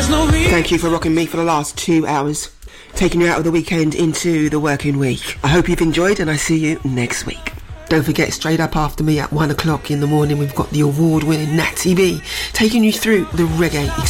Thank you for rocking me for the last 2 hours, taking you out of the weekend into the working week. I hope you've enjoyed, and I see you next week. Don't forget, straight up after me at 1 o'clock in the morning, we've got the award-winning Natty B taking you through the reggae